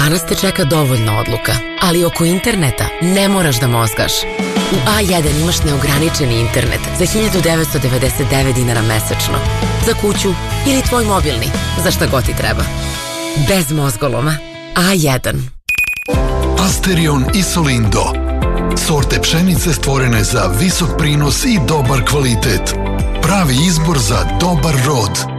Danas te čeka dovoljno odluka, ali oko interneta ne moraš da mozgaš. U A1 imaš neograničeni internet za 1999 dinara mesečno. Za kuću ili tvoj mobilni, za šta god ti treba. Bez mozgoloma. A1. Asterion i Solindo. Sorte pšenice stvorene za visok prinos i dobar kvalitet. Pravi izbor za dobar rod.